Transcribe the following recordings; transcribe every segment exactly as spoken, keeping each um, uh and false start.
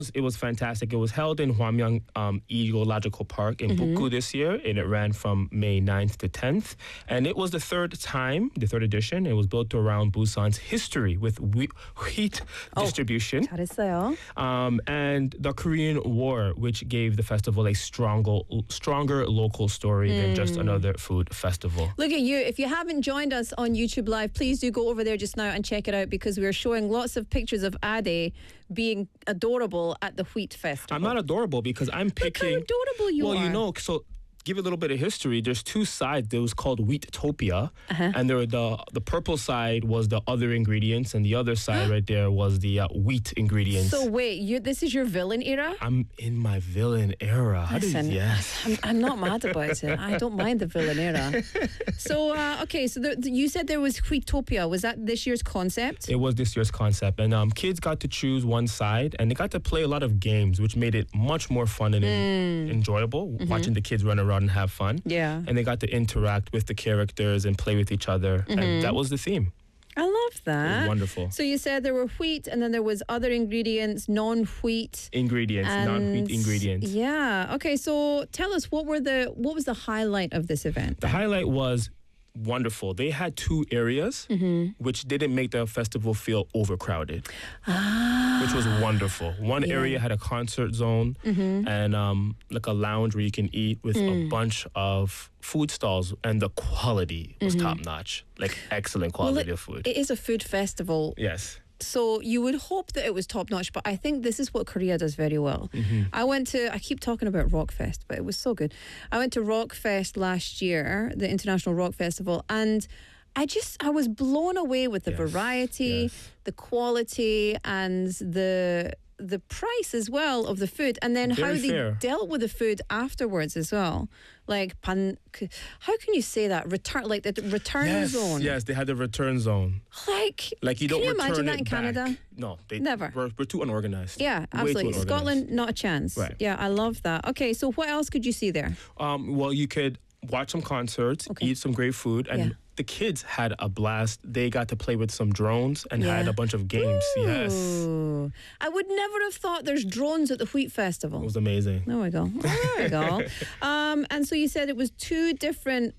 It was fantastic. It was held in Hwamyeong um, Ecological Park in mm-hmm. Bukgu this year, and it ran from May ninth to tenth. And it was the third time, the third edition. It was built around Busan's history with wheat, wheat oh, distribution. 잘했어요. Um, and the Korean War, which gave the festival a stronger, stronger local story mm. than just another food festival. Look at you. If you haven't joined us on YouTube Live, please do go over there just now and check it out, because we're showing lots of pictures of Ade being adorable at the Wheat Festival. I'm not adorable because I'm picking... Look how adorable you well, are. Well, you know, so... Give a little bit of history. There's two sides. There was called Wheatopia, uh-huh. and there were the the purple side was the other ingredients, and the other side right there was the uh, wheat ingredients. So wait, you this is your villain era? I'm in my villain era. How Listen, did, yes. I'm, I'm not mad about it. I don't mind the villain era. So uh, okay, so the, the, you said there was Wheatopia. Was that this year's concept? It was this year's concept, and um, kids got to choose one side, and they got to play a lot of games, which made it much more fun and mm. enjoyable. Mm-hmm. Watching the kids run around and have fun. Yeah. And they got to interact with the characters and play with each other. Mm-hmm. And that was the theme. I love that. It was wonderful. So you said there were wheat, and then there was other ingredients, non-wheat ingredients, non-wheat ingredients. Yeah. Okay. So tell us, what were the what was the highlight of this event? The highlight was wonderful. They had two areas mm-hmm. which didn't make the festival feel overcrowded, ah. which was wonderful. One yeah. area had a concert zone mm-hmm. and um, like a lounge where you can eat with mm. a bunch of food stalls, and the quality was mm-hmm. top notch, like excellent quality well, it, of food. It is a food festival. Yes. So you would hope that it was top notch, but I think this is what Korea does very well. Mm-hmm. I went to, I keep talking about Rockfest, but it was so good. I went to Rockfest last year, the International Rock Festival, and I just, I was blown away with the yes. variety, yes. the quality, and the the price as well of the food, and then very how they fair. dealt with the food afterwards as well. Like, pan, how can you say that? Return, like the return yes, zone. Yes, they had the return zone. Like, like you don't can you return imagine it that in back. Canada? No, they never. We're, we're too unorganized. Yeah, absolutely. unorganized. Scotland, not a chance. Right. Yeah, I love that. Okay, so what else could you see there? Um, well, you could watch some concerts, okay. eat some great food, and. Yeah. The kids had a blast. They got to play with some drones and yeah. had a bunch of games. Ooh. Yes. I would never have thought there's drones at the Wheat Festival. It was amazing. There we go. Oh, there we go. Um, and so you said it was two different...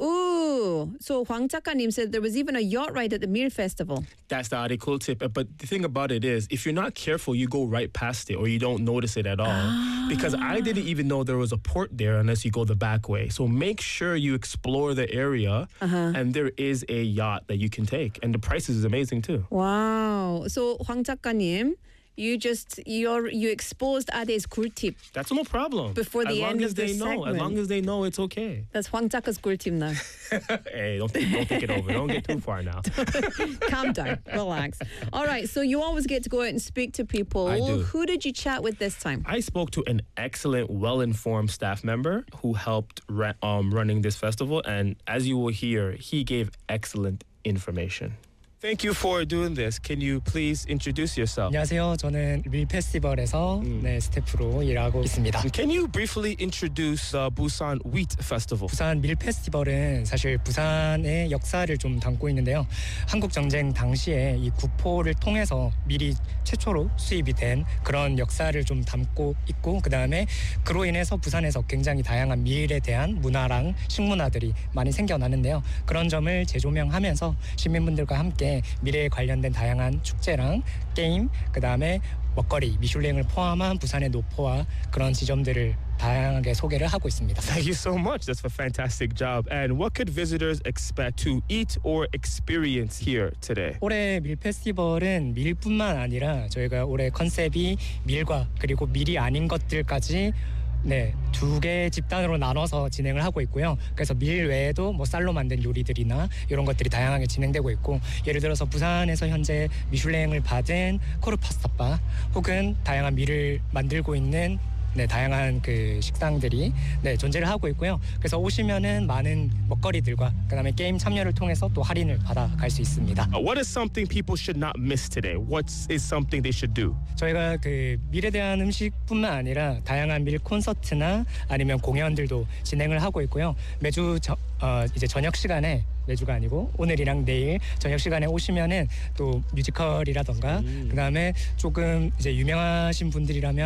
Ooh, so Hwang Chakanim said there was even a yacht ride at the Mir Festival. That's the really cool tip. But the thing about it is, if you're not careful, you go right past it or you don't notice it at all. Ah. Because I didn't even know there was a port there unless you go the back way. So make sure you explore the area, uh-huh. and there is a yacht that you can take. And the price is amazing too. Wow. So Hwang Chakanim, you just you're you exposed Ade's 꿀팁. That's no problem. Before the as end as of they this know, segment. As long as they know, it's okay. That's Hwang Chaka's 꿀팁 now. Hey, don't think, don't think it over. Don't get too far now. Calm down, relax. All right, so you always get to go out and speak to people. I do. Who did you chat with this time? I spoke to an excellent, well-informed staff member who helped ra- um, running this festival, and as you will hear, he gave excellent information. Thank you for doing this. Can you please introduce yourself? 안녕하세요. 저는 밀 페스티벌에서 음. 네, 스태프로 일하고 있습니다. Can you briefly introduce the Busan Wheat Festival? 부산 밀 페스티벌은 사실 부산의 역사를 좀 담고 있는데요. 한국 전쟁 당시에 이 구포를 통해서 밀이 최초로 수입이 된 그런 역사를 좀 담고 있고, 그다음에 그로 인해서 부산에서 굉장히 다양한 밀에 대한 문화랑 식문화들이 많이 생겨나는데요. 그런 점을 재조명하면서 시민분들과 함께 미래에 관련된 다양한 축제랑 게임, 그다음에 먹거리, 미슐랭을 포함한 부산의 노포와 그런 지점들을 다양하게 소개를 하고 있습니다. Thank you so much. That's a fantastic job. And what could visitors expect to eat or experience here today? 올해 밀 페스티벌은 밀뿐만 아니라 저희가 올해 컨셉이 밀과 그리고 밀이 아닌 것들까지 네, 두 개 집단으로 나눠서 진행을 하고 있고요. 그래서 밀 외에도 뭐 쌀로 만든 요리들이나 이런 것들이 다양하게 진행되고 있고, 예를 들어서 부산에서 현재 미슐랭을 받은 코르 파스타바, 혹은 다양한 밀을 만들고 있는 네, 다양한 그 식당들이 네, 존재를 하고 있고요. 그래서 오시면은 많은 먹거리들과 그다음에 게임 참여를 통해서 또 할인을 받아갈 수 있습니다. Uh, what is something people should not miss today? What is something they should do? 저희가 그 밀에 대한 음식뿐만 아니라 다양한 밀 콘서트나 아니면 공연들도 진행을 하고 있고요. 매주 저, 어, 이제 저녁 시간에 매주가 아니고 오늘이랑 내일 저녁 시간에 오시면은 또 뮤지컬이라던가 음. 그다음에 조금 이제 유명하신 분들이라면